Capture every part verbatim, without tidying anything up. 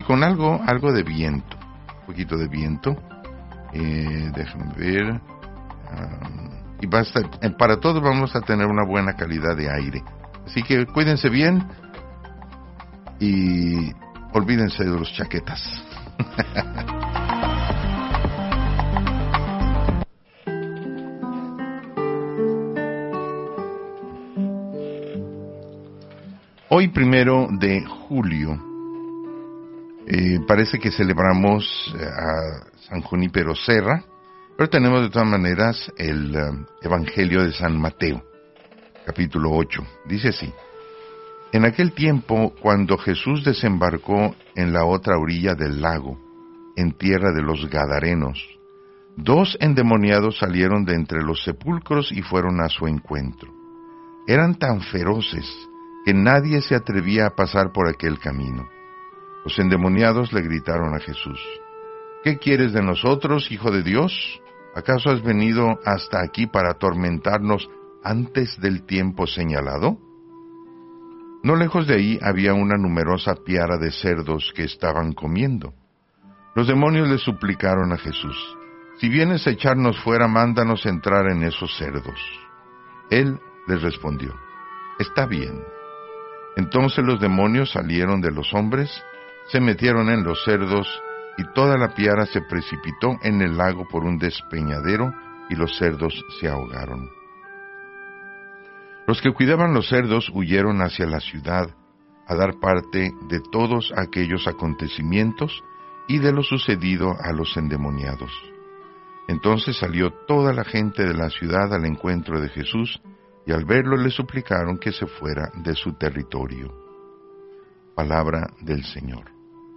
con algo, algo de viento, un poquito de viento. Eh, déjame ver. Um, y va a estar, eh, para todos vamos a tener una buena calidad de aire. Así que cuídense bien y olvídense de los chaquetas. Hoy, primero de julio, eh, parece que celebramos a San Junípero Serra, pero tenemos de todas maneras el uh, Evangelio de San Mateo, capítulo ocho. Dice así: En aquel tiempo, cuando Jesús desembarcó en la otra orilla del lago, en tierra de los Gadarenos, dos endemoniados salieron de entre los sepulcros y fueron a su encuentro. Eran tan feroces que nadie se atrevía a pasar por aquel camino. Los endemoniados le gritaron a Jesús: ¿Qué quieres de nosotros, Hijo de Dios? ¿Acaso has venido hasta aquí para atormentarnos antes del tiempo señalado? No lejos de ahí había una numerosa piara de cerdos que estaban comiendo. Los demonios le suplicaron a Jesús: Si vienes a echarnos fuera, mándanos entrar en esos cerdos. Él les respondió: Está bien. Entonces los demonios salieron de los hombres, se metieron en los cerdos, y toda la piara se precipitó en el lago por un despeñadero, y los cerdos se ahogaron. Los que cuidaban los cerdos huyeron hacia la ciudad, a dar parte de todos aquellos acontecimientos y de lo sucedido a los endemoniados. Entonces salió toda la gente de la ciudad al encuentro de Jesús, y al verlo le suplicaron que se fuera de su territorio. Palabra del Señor.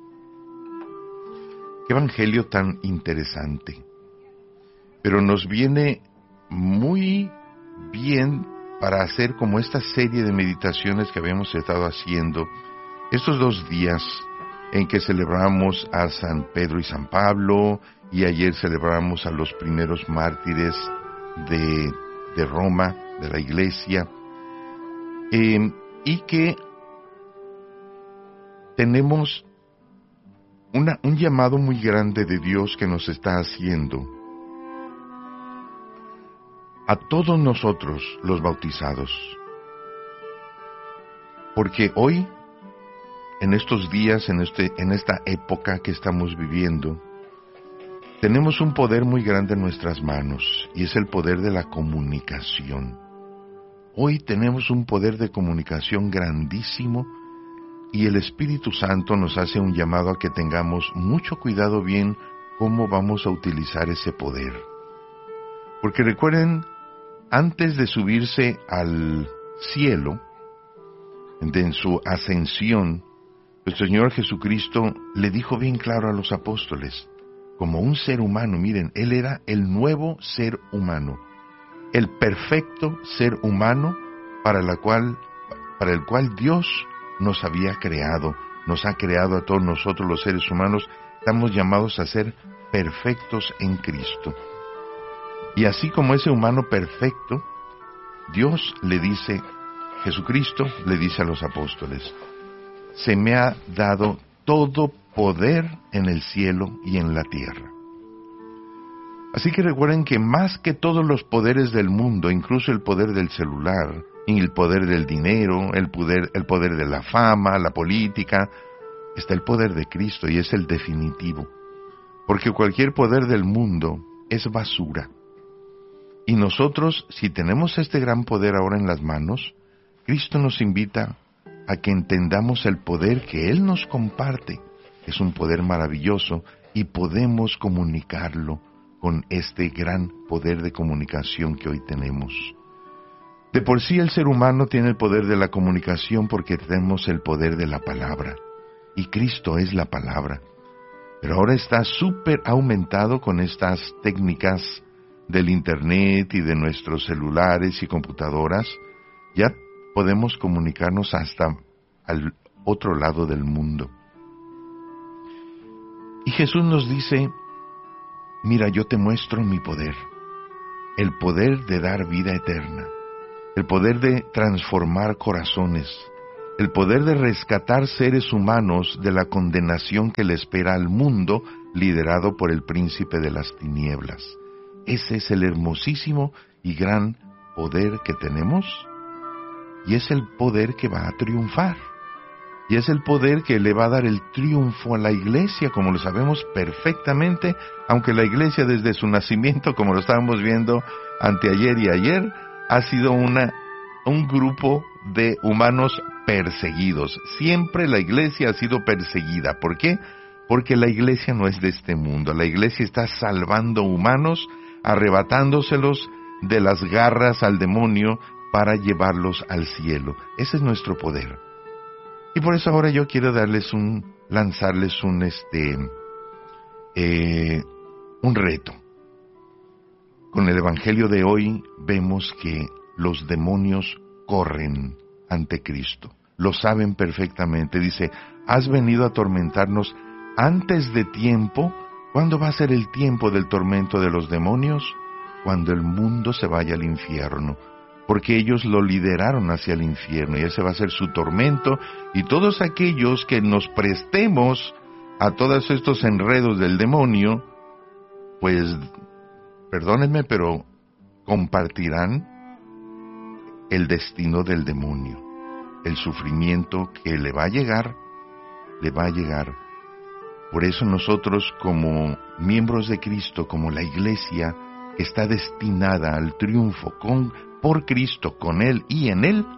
Qué evangelio tan interesante, pero nos viene muy bien para hacer como esta serie de meditaciones que habíamos estado haciendo estos dos días en que celebramos a San Pedro y San Pablo, y ayer celebramos a los primeros mártires de, de Roma, de la Iglesia, eh, y que tenemos una, un llamado muy grande de Dios que nos está haciendo a todos nosotros los bautizados. Porque hoy, en estos días, en, este, en esta época que estamos viviendo, tenemos un poder muy grande en nuestras manos, y es el poder de la comunicación. Hoy tenemos un poder de comunicación grandísimo, y el Espíritu Santo nos hace un llamado a que tengamos mucho cuidado bien cómo vamos a utilizar ese poder. Porque recuerden, antes de subirse al cielo, en su ascensión, el Señor Jesucristo le dijo bien claro a los apóstoles, como un ser humano, miren, Él era el nuevo ser humano, el perfecto ser humano para, la cual, para el cual Dios nos había creado, nos ha creado a todos nosotros los seres humanos, estamos llamados a ser perfectos en Cristo. Y así como ese humano perfecto, Dios le dice, Jesucristo le dice a los apóstoles, se me ha dado todo poder en el cielo y en la tierra. Así que recuerden que más que todos los poderes del mundo, incluso el poder del celular, el poder del dinero, el poder, el poder de la fama, la política, está el poder de Cristo y es el definitivo. Porque cualquier poder del mundo es basura. Y nosotros, si tenemos este gran poder ahora en las manos, Cristo nos invita a que entendamos el poder que Él nos comparte. Es un poder maravilloso y podemos comunicarlo con este gran poder de comunicación que hoy tenemos. De por sí el ser humano tiene el poder de la comunicación porque tenemos el poder de la palabra. Y Cristo es la palabra. Pero ahora está súper aumentado con estas técnicas del Internet y de nuestros celulares y computadoras. Ya podemos comunicarnos hasta al otro lado del mundo. Y Jesús nos dice, mira, yo te muestro mi poder, el poder de dar vida eterna, el poder de transformar corazones, el poder de rescatar seres humanos de la condenación que le espera al mundo liderado por el príncipe de las tinieblas. Ese es el hermosísimo y gran poder que tenemos, y es el poder que va a triunfar. Y es el poder que le va a dar el triunfo a la iglesia, como lo sabemos perfectamente, aunque la iglesia desde su nacimiento, como lo estábamos viendo anteayer y ayer, ha sido una, un grupo de humanos perseguidos. Siempre la iglesia ha sido perseguida. ¿Por qué? Porque la iglesia no es de este mundo. La iglesia está salvando humanos, arrebatándoselos de las garras al demonio para llevarlos al cielo. Ese es nuestro poder. Y por eso ahora yo quiero darles un, lanzarles un, este, eh, un reto. Con el evangelio de hoy vemos que los demonios corren ante Cristo. Lo saben perfectamente. Dice, has venido a atormentarnos antes de tiempo. ¿Cuándo va a ser el tiempo del tormento de los demonios? Cuando el mundo se vaya al infierno. Porque ellos lo lideraron hacia el infierno y ese va a ser su tormento, y todos aquellos que nos prestemos a todos estos enredos del demonio, pues, perdónenme, pero compartirán el destino del demonio. El sufrimiento que le va a llegar, le va a llegar. Por eso nosotros como miembros de Cristo, como la iglesia que está destinada al triunfo con por Cristo, con Él y en Él,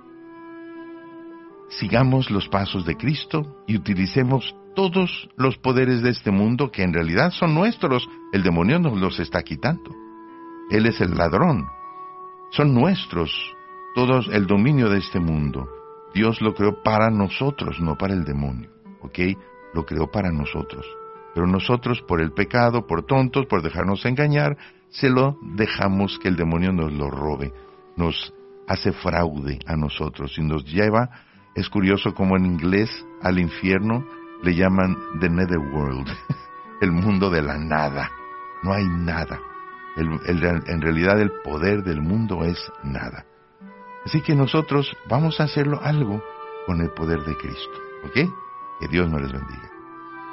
sigamos los pasos de Cristo y utilicemos todos los poderes de este mundo que en realidad son nuestros. El demonio nos los está quitando. Él es el ladrón. Son nuestros, todos el dominio de este mundo. Dios lo creó para nosotros, no para el demonio, ¿ok? Lo creó para nosotros. Pero nosotros, por el pecado, por tontos, por dejarnos engañar, se lo dejamos que el demonio nos lo robe. Nos hace fraude a nosotros y nos lleva, es curioso como en inglés al infierno le llaman the netherworld, el mundo de la nada, no hay nada, el, el, en realidad el poder del mundo es nada. Así que nosotros vamos a hacerlo algo con el poder de Cristo, ¿ok? Que Dios nos les bendiga.